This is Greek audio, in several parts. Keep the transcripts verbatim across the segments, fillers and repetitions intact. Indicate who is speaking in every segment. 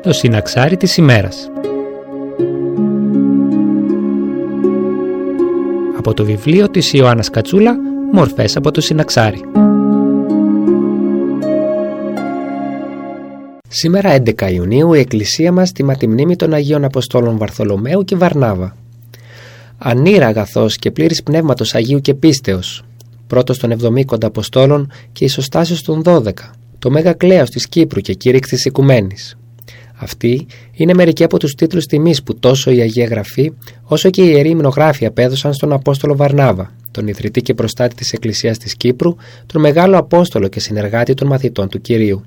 Speaker 1: το συναξάρι της ημέρας. Από το βιβλίο της Ιωάννας Κατσούλα, «Μορφές από το συναξάρι». Σήμερα έντεκα Ιουνίου η Εκκλησία μας τιμά τη μνήμη των Αγίων Αποστόλων Βαρθολομαίου και Βαρνάβα. Ανήρα αγαθός και πλήρης πνεύματος Αγίου και πίστεως, πρώτος των εβδομήκοντα Αποστόλων και ισοστάσιος των δώδεκα, το Μέγα Κλέος της Κύπρου και κήρυξ της Οικουμένης. Αυτοί είναι μερικοί από τους τίτλους τιμής που τόσο η Αγία Γραφή όσο και οι Ιεροί Υμνογράφοι απέδωσαν στον Απόστολο Βαρνάβα, τον ιδρυτή και προστάτη της Εκκλησίας της Κύπρου, τον μεγάλο Απόστολο και συνεργάτη των μαθητών του Κυρίου.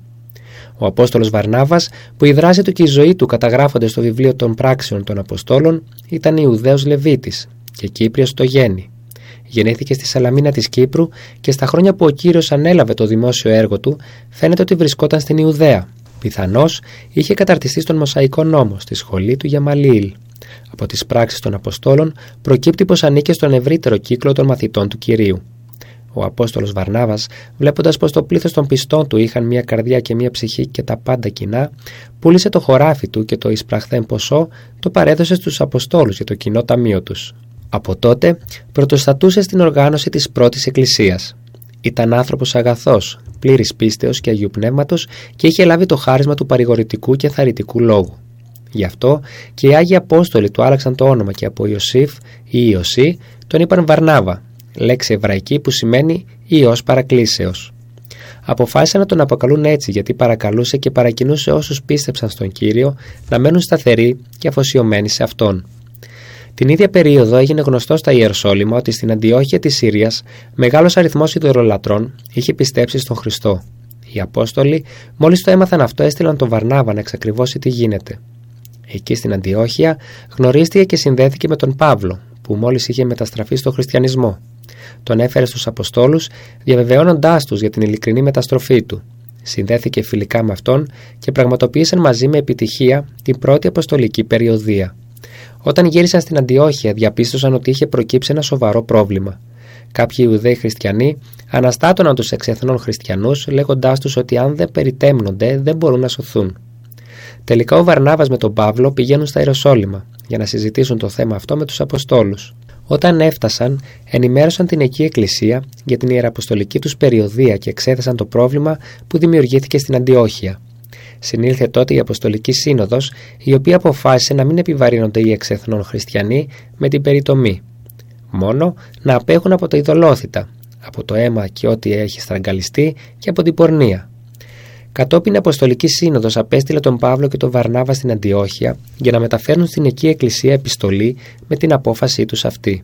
Speaker 1: Ο Απόστολος Βαρνάβας, που η δράση του και η ζωή του καταγράφονται στο βιβλίο των Πράξεων των Αποστόλων, ήταν Ιουδαίος Λεβίτης και Κύπριος στο γέννη. Γεννήθηκε στη Σαλαμίνα της Κύπρου και στα χρόνια που ο Κύριος ανέλαβε το δημόσιο έργο του, φαίνεται ότι βρισκόταν στην Ιουδαία. Πιθανώς είχε καταρτιστεί στον Μωσαϊκό νόμο, στη σχολή του Γαμαλίηλ. Από τις πράξεις των Αποστόλων προκύπτει πως ανήκε στον ευρύτερο κύκλο των μαθητών του Κυρίου. Ο Απόστολος Βαρνάβας, βλέποντας πως το πλήθος των πιστών του είχαν μια καρδιά και μια ψυχή και τα πάντα κοινά, πούλησε το χωράφι του και το εισπραχθέν ποσό το παρέδωσε στους Αποστόλους για το κοινό ταμείο τους. Από τότε πρωτοστατούσε στην οργάνωση της πρώτης Εκκλησίας. Ήταν άνθρωπος αγαθός, πλήρης πίστεως και Αγίου Πνεύματος και είχε λάβει το χάρισμα του παρηγορητικού και θαρρητικού λόγου. Γι' αυτό και οι Άγιοι Απόστολοι του άλλαξαν το όνομα και από Ιωσήφ ή Ιωσή τον είπαν Βαρνάβα, λέξη εβραϊκή που σημαίνει Υιός παρακλήσεως. Αποφάσισαν να τον αποκαλούν έτσι γιατί παρακαλούσε και παρακινούσε όσους πίστεψαν στον Κύριο να μένουν σταθεροί και αφοσιωμένοι σε Αυτόν. Την ίδια περίοδο έγινε γνωστό στα Ιεροσόλυμα ότι στην Αντιόχεια της Συρίας μεγάλος αριθμός ειδωλολατρών είχε πιστέψει στον Χριστό. Οι Απόστολοι, μόλις το έμαθαν αυτό, έστειλαν τον Βαρνάβα να εξακριβώσει τι γίνεται. Εκεί στην Αντιόχεια γνωρίστηκε και συνδέθηκε με τον Παύλο, που μόλις είχε μεταστραφεί στο χριστιανισμό. Τον έφερε στους Αποστόλους, διαβεβαιώνοντάς τους για την ειλικρινή μεταστροφή του. Συνδέθηκε φιλικά με αυτόν και πραγματοποίησαν μαζί με επιτυχία την πρώτη αποστολική περιοδεία. Όταν γύρισαν στην Αντιόχεια, διαπίστωσαν ότι είχε προκύψει ένα σοβαρό πρόβλημα. Κάποιοι Ιουδαίοι χριστιανοί αναστάτωναν τους εξεθνών χριστιανούς, λέγοντάς τους ότι αν δεν περιτέμνονται δεν μπορούν να σωθούν. Τελικά ο Βαρνάβας με τον Παύλο πηγαίνουν στα Ιεροσόλυμα για να συζητήσουν το θέμα αυτό με τους Αποστόλους. Όταν έφτασαν, ενημέρωσαν την εκεί Εκκλησία για την ιεραποστολική τους περιοδεία και εξέθεσαν το πρόβλημα που δημιουργήθηκε στην Αντιόχεια. Συνήλθε τότε η Αποστολική Σύνοδος, η οποία αποφάσισε να μην επιβαρύνονται οι εξεθνών χριστιανοί με την περιτομή. Μόνο να απέχουν από τα ειδωλόθητα, από το αίμα και ό,τι έχει στραγγαλιστεί και από την πορνεία. Κατόπιν η Αποστολική Σύνοδος απέστειλε τον Παύλο και τον Βαρνάβα στην Αντιόχεια για να μεταφέρουν στην εκεί Εκκλησία επιστολή με την απόφασή τους αυτή.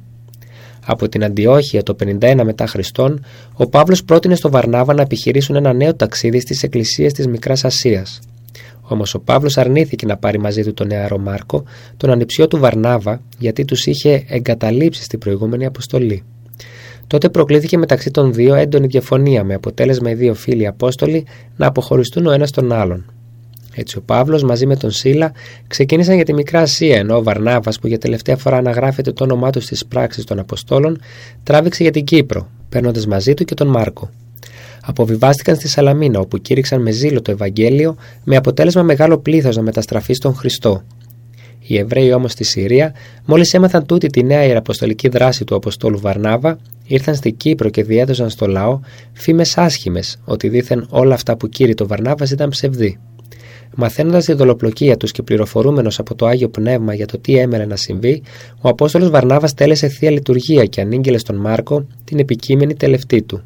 Speaker 1: Από την Αντιόχεια το πενήντα ένα μετά Χριστόν, ο Παύλος πρότεινε στον Βαρνάβα να επιχειρήσουν ένα νέο ταξίδι στις εκκλησίες της Μικράς Ασίας. Όμως ο Παύλος αρνήθηκε να πάρει μαζί του τον νεαρό Μάρκο, τον ανιψιό του Βαρνάβα, γιατί τους είχε εγκαταλείψει στην προηγούμενη αποστολή. Τότε προκλήθηκε μεταξύ των δύο έντονη διαφωνία, με αποτέλεσμα οι δύο φίλοι Απόστολοι να αποχωριστούν ο ένας τον άλλον. Έτσι ο Παύλος μαζί με τον Σίλα ξεκίνησαν για τη Μικρά Ασία, ενώ ο Βαρνάβας, που για τελευταία φορά αναγράφεται το όνομά του στις πράξεις των Αποστόλων, τράβηξε για την Κύπρο, παίρνοντας μαζί του και τον Μάρκο. Αποβιβάστηκαν στη Σαλαμίνα, όπου κήρυξαν με ζήλο το Ευαγγέλιο, με αποτέλεσμα μεγάλο πλήθος να μεταστραφεί στον Χριστό. Οι Εβραίοι όμως στη Συρία, μόλις έμαθαν τούτη τη νέα ιεραποστολική δράση του Αποστόλου Βαρνάβα, ήρθαν στη Κύπρο και διέδωσαν στο λαό φήμες άσχημες ότι δήθεν όλα αυτά που κήρυ το Βαρνάβας ήταν ψευδή. Μαθαίνοντας τη δολοπλοκία τους και πληροφορούμενος από το Άγιο Πνεύμα για το τι έμενε να συμβεί, ο Απόστολος Βαρνάβας τέλεσε θεία λειτουργία και ανήγγειλε στον Μάρκο την επικείμενη τελευτή του.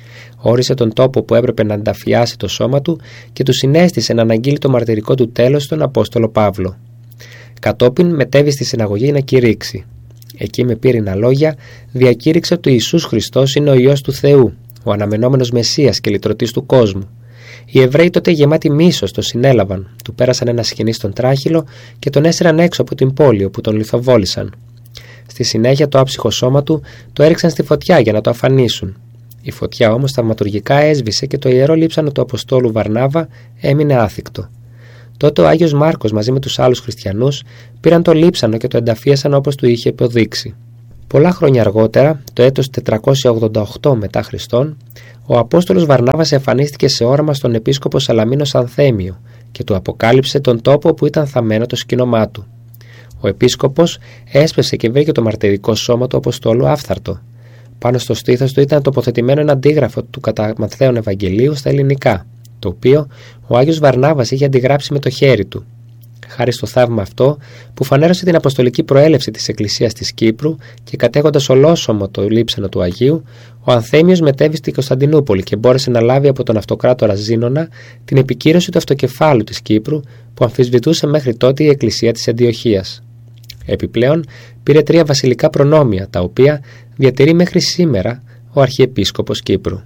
Speaker 1: Όρισε τον τόπο που έπρεπε να ανταφιάσει το σώμα του και του συνέστησε να αναγγείλει το μαρτυρικό του τέλος στον Απόστολο Παύλο. Κατόπιν μετέβη στη συναγωγή να κηρύξει. Εκεί με πύρινα λόγια διακήρυξε ότι Ιησούς Χριστός είναι ο Υιός του Θεού, ο αναμενόμενος Μεσσίας και λυτρωτής του κόσμου. Οι Εβραίοι τότε γεμάτοι μίσος το συνέλαβαν, του πέρασαν ένα σκοινί στον τράχυλο και τον έσυραν έξω από την πόλη όπου τον λιθοβόλησαν. Στη συνέχεια το άψυχο σώμα του το έριξαν στη φωτιά για να το αφανίσουν. Η φωτιά όμως θαυματουργικά έσβησε και το ιερό λείψανο του Αποστόλου Βαρνάβα έμεινε άθικτο. Τότε ο Άγιος Μάρκος μαζί με τους άλλους χριστιανούς πήραν το λείψανο και το ενταφίασαν όπως του είχε υποδείξει. Πολλά χρόνια αργότερα, το έτος τετρακόσια ογδόντα οκτώ μετά Χριστόν, ο Απόστολος Βαρνάβας εμφανίστηκε σε όραμα στον επίσκοπο Σαλαμίνος Ανθέμιο και του αποκάλυψε τον τόπο που ήταν θαμμένο το σκήνωμά του. Ο επίσκοπος έσπευσε και βρήκε το μαρτυρικό σώμα του Αποστόλου άφθαρτο. Πάνω στο στήθος του ήταν τοποθετημένο ένα αντίγραφο του κατά Ματθαίον Ευαγγελίου στα ελληνικά, το οποίο ο Άγιος Βαρνάβας είχε αντιγράψει με το χέρι του. Χάρη στο θαύμα αυτό, που φανέρωσε την αποστολική προέλευση της Εκκλησίας της Κύπρου και κατέχοντας ολόσωμο το λείψανο του Αγίου, ο Ανθέμιος μετέβη στην Κωνσταντινούπολη και μπόρεσε να λάβει από τον αυτοκράτορα Ζήνωνα την επικύρωση του αυτοκεφάλου της Κύπρου που αμφισβητούσε μέχρι τότε η Εκκλησία της Αντιοχίας. Επιπλέον, πήρε τρία βασιλικά προνόμια, τα οποία διατηρεί μέχρι σήμερα ο Αρχιεπίσκοπος Κύπρου.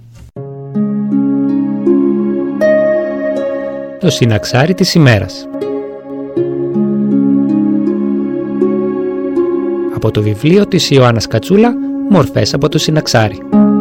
Speaker 1: Το συναξάρι της ημέρας. Από το βιβλίο της Ιωάννας Κατσούλα, μορφές από το συναξάρι.